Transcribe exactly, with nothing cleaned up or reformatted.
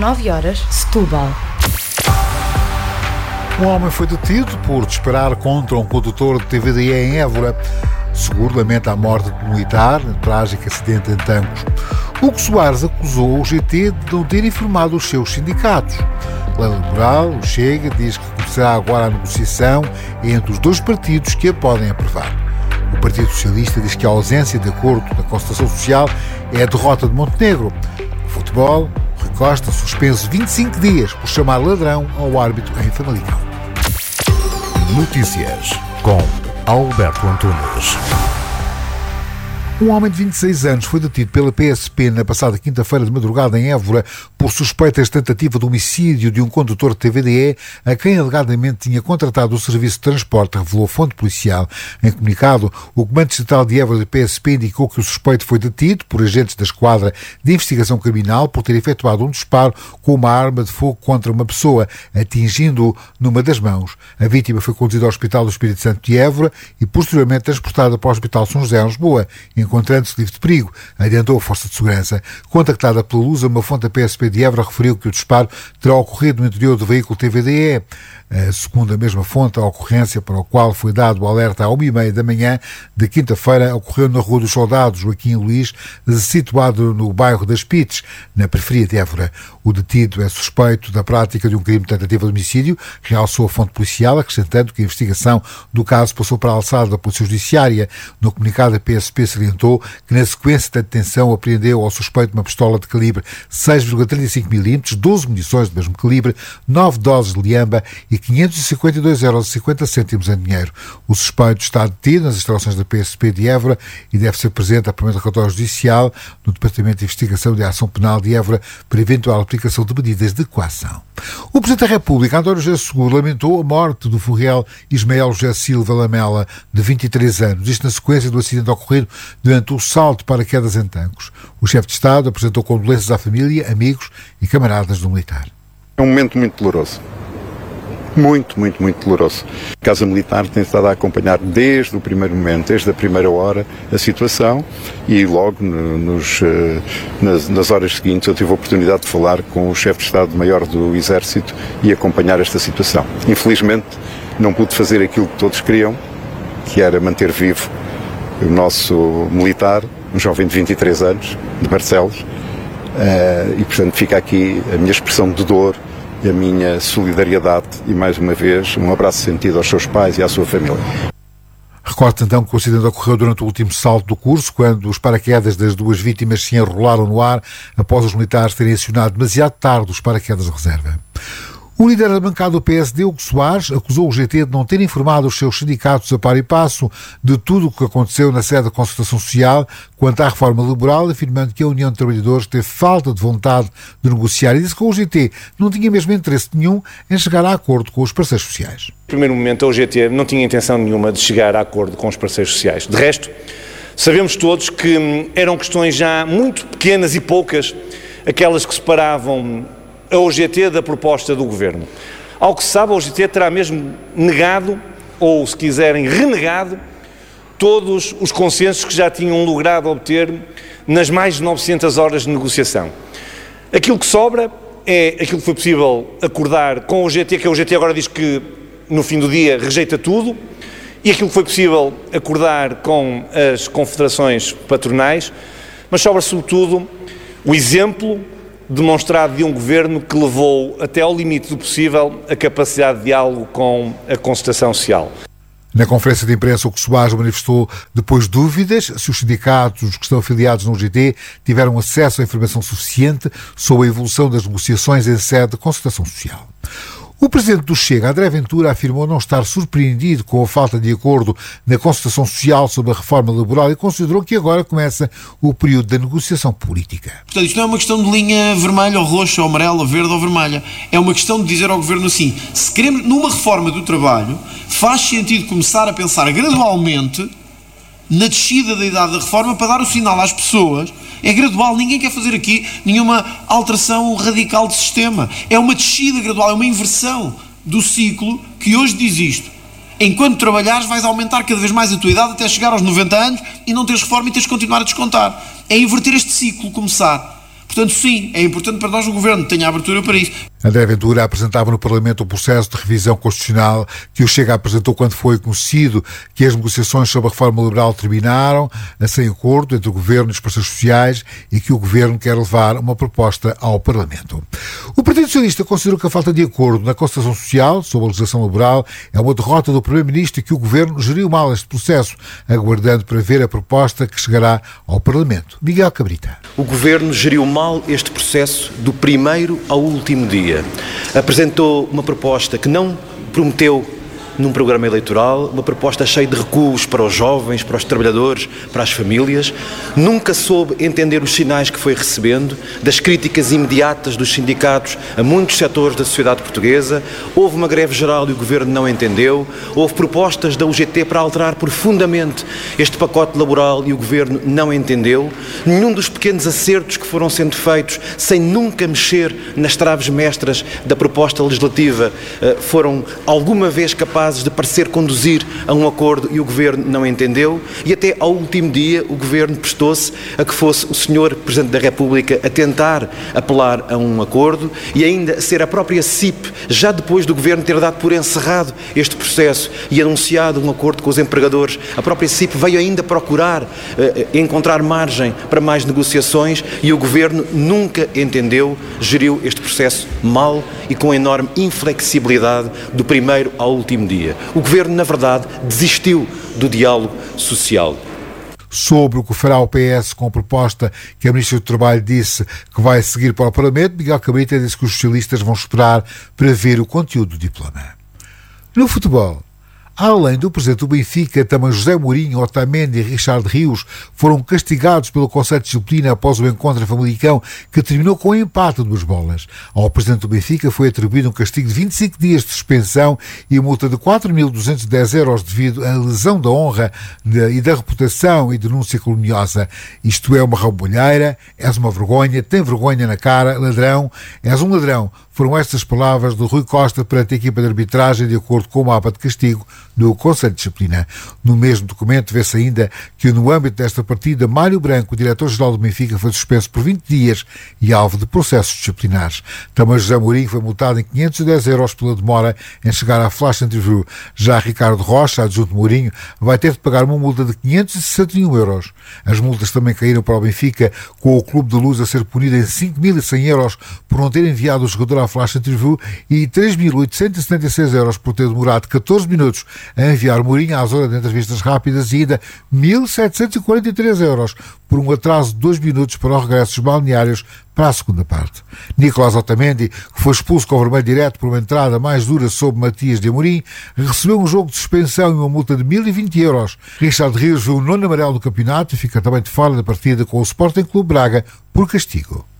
nove horas, Setúbal. Um homem foi detido por disparar contra um condutor de T V D E em Évora. Seguro lamenta a morte de um militar, um trágico acidente em Tancos. Hugo Soares acusou o G T de não ter informado os seus sindicatos. Lei Laboral, o Chega, diz que começará agora a negociação entre os dois partidos que a podem aprovar. O Partido Socialista diz que a ausência de acordo da concertação social é a derrota de Montenegro. O futebol, Rui Costa suspenso vinte e cinco dias por chamar ladrão ao árbitro em Famalicão. Notícias com Alberto Antunes. Um homem de vinte e seis anos foi detido pela P S P na passada quinta-feira de madrugada em Évora por suspeitas de tentativa de homicídio de um condutor de T V D E a quem alegadamente tinha contratado o serviço de transporte, revelou a fonte policial. Em comunicado, o Comando Distrital de Évora da P S P indicou que o suspeito foi detido por agentes da Esquadra de Investigação Criminal por ter efetuado um disparo com uma arma de fogo contra uma pessoa, atingindo-o numa das mãos. A vítima foi conduzida ao Hospital do Espírito Santo de Évora e posteriormente transportada para o Hospital São José, em Lisboa, encontrando-se livre de perigo, adiantou a Força de Segurança. Contactada pela Lusa, uma fonte da P S P de Évora referiu que o disparo terá ocorrido no interior do veículo T V D E. Segundo a mesma fonte, a ocorrência para a qual foi dado o alerta à uma e meia da manhã de quinta-feira ocorreu na Rua dos Soldados, Joaquim Luís, situado no bairro das Pites, na periferia de Évora. O detido é suspeito da prática de um crime de tentativa de homicídio, realçou a fonte policial, acrescentando que a investigação do caso passou para a alçada da Polícia Judiciária. No comunicado, a P S P salientou que, na sequência da detenção, apreendeu ao suspeito uma pistola de calibre seis vírgula trinta e cinco milímetros, doze munições do mesmo calibre, nove doses de liamba e quinhentos e cinquenta e dois euros e cinquenta cêntimos em dinheiro. O suspeito está detido nas instalações da P S P de Évora e deve ser presente a primeiro relatório judicial no Departamento de Investigação e de Ação Penal de Évora para eventual aplicação de medidas de coação. O Presidente da República, António José Seguro, lamentou a morte do furriel Ismael José Silva Lamela, de vinte e três anos, isto na sequência do acidente ocorrido durante o salto de paraquedas em Tancos. O chefe de Estado apresentou condolências à família, amigos e camaradas do militar. É um momento muito doloroso. Muito, muito, muito doloroso. A Casa Militar tem estado a acompanhar desde o primeiro momento, desde a primeira hora, a situação e logo no, nos, nas, nas horas seguintes eu tive a oportunidade de falar com o chefe de Estado-Maior do Exército e acompanhar esta situação. Infelizmente não pude fazer aquilo que todos queriam, que era manter vivo o nosso militar, um jovem de vinte e três anos, de Barcelos, uh, e portanto fica aqui a minha expressão de dor, a minha solidariedade e, mais uma vez, um abraço sentido aos seus pais e à sua família. Recorde então que o acidente ocorreu durante o último salto do curso, quando os paraquedas das duas vítimas se enrolaram no ar após os militares terem acionado demasiado tarde os paraquedas de reserva. O líder da bancada do P S D, Hugo Soares, acusou o G T de não ter informado os seus sindicatos a par e passo de tudo o que aconteceu na sede da Concertação Social quanto à reforma laboral, afirmando que a União de Trabalhadores teve falta de vontade de negociar e disse que o G T não tinha mesmo interesse nenhum em chegar a acordo com os parceiros sociais. No primeiro momento, a O G T não tinha intenção nenhuma de chegar a acordo com os parceiros sociais. De resto, sabemos todos que eram questões já muito pequenas e poucas, aquelas que separavam a O G T da proposta do Governo. Ao que se sabe, a O G T terá mesmo negado, ou se quiserem, renegado, todos os consensos que já tinham logrado obter nas mais de novecentas horas de negociação. Aquilo que sobra é aquilo que foi possível acordar com a O G T, que a O G T agora diz que, no fim do dia, rejeita tudo, e aquilo que foi possível acordar com as confederações patronais, mas sobra, sobretudo, o exemplo demonstrado de um governo que levou até ao limite do possível a capacidade de diálogo com a concertação social. Na conferência de imprensa, o que Soares manifestou depois dúvidas se os sindicatos que estão afiliados no U G T tiveram acesso à informação suficiente sobre a evolução das negociações em sede de concertação social. O presidente do Chega, André Ventura, afirmou não estar surpreendido com a falta de acordo na concertação social sobre a reforma laboral e considerou que agora começa o período da negociação política. Portanto, isto não é uma questão de linha vermelha ou roxa ou amarela ou verde ou vermelha. É uma questão de dizer ao Governo assim, se queremos, numa reforma do trabalho, faz sentido começar a pensar gradualmente na descida da idade da reforma para dar o sinal às pessoas. É gradual, ninguém quer fazer aqui nenhuma alteração radical de sistema. É uma descida gradual, é uma inversão do ciclo que hoje diz isto. Enquanto trabalhares vais aumentar cada vez mais a tua idade até chegar aos noventa anos e não teres reforma e tens de continuar a descontar. É inverter este ciclo, começar. Portanto, sim, é importante para nós o Governo tenha abertura para isso. André Ventura apresentava no Parlamento o processo de revisão constitucional que o Chega apresentou quando foi conhecido que as negociações sobre a reforma liberal terminaram, sem acordo entre o Governo e os parceiros sociais, e que o Governo quer levar uma proposta ao Parlamento. O Partido Socialista considerou que a falta de acordo na concertação social sobre a legislação laboral é uma derrota do Primeiro-Ministro e que o Governo geriu mal este processo, aguardando para ver a proposta que chegará ao Parlamento. Miguel Cabrita. O Governo geriu mal este processo do primeiro ao último dia. Apresentou uma proposta que não prometeu num programa eleitoral, uma proposta cheia de recuos para os jovens, para os trabalhadores, para as famílias. Nunca soube entender os sinais que foi recebendo, das críticas imediatas dos sindicatos a muitos setores da sociedade portuguesa. Houve uma greve geral e o Governo não entendeu. Houve propostas da U G T para alterar profundamente este pacote laboral e o Governo não entendeu. Nenhum dos pequenos acertos que foram sendo feitos, sem nunca mexer nas traves mestras da proposta legislativa, foram alguma vez capazes de parecer conduzir a um acordo e o Governo não entendeu, e até ao último dia o Governo prestou-se a que fosse o senhor Presidente da República a tentar apelar a um acordo e ainda ser a própria C I P, já depois do Governo ter dado por encerrado este processo e anunciado um acordo com os empregadores, a própria C I P veio ainda procurar uh, encontrar margem para mais negociações e o Governo nunca entendeu, geriu este processo mal e com enorme inflexibilidade do primeiro ao último dia. O Governo, na verdade, desistiu do diálogo social. Sobre o que fará o P S com a proposta que a Ministra do Trabalho disse que vai seguir para o Parlamento, Miguel Cabrita disse que os socialistas vão esperar para ver o conteúdo do diploma. No futebol, além do presidente do Benfica, também José Mourinho, Otamendi e Richard Rios foram castigados pelo Conselho de Disciplina após o encontro em Famalicão, que terminou com um empate de duas bolas. Ao presidente do Benfica foi atribuído um castigo de vinte e cinco dias de suspensão e multa de quatro mil duzentos e dez euros devido à lesão da honra de, e da reputação e denúncia caluniosa. Isto é uma rambolheira, és uma vergonha, tem vergonha na cara, ladrão, és um ladrão. Foram estas palavras de Rui Costa perante a equipa de arbitragem, de acordo com o mapa de castigo do Conselho de Disciplina. No mesmo documento vê-se ainda que, no âmbito desta partida, Mário Branco, o diretor-geral do Benfica, foi suspenso por vinte dias e alvo de processos disciplinares. Também José Mourinho foi multado em quinhentos e dez euros pela demora em chegar à flash interview. Já Ricardo Rocha, adjunto de Mourinho, vai ter de pagar uma multa de quinhentos e sessenta e um euros. As multas também caíram para o Benfica, com o Clube de Luz a ser punido em cinco mil e cem euros por não ter enviado o jogador à flash interview e três mil oitocentos e setenta e seis euros por ter demorado catorze minutos a enviar Mourinho à zona de entrevistas rápidas e ainda mil setecentos e quarenta e três euros por um atraso de dois minutos para o regresso dos balneários para a segunda parte. Nicolás Otamendi, que foi expulso com o vermelho direto por uma entrada mais dura sobre Matias de Amorim, recebeu um jogo de suspensão e uma multa de mil e vinte euros. Richard Rios viu o nono amarelo do campeonato e fica também de fora da partida com o Sporting Clube Braga por castigo.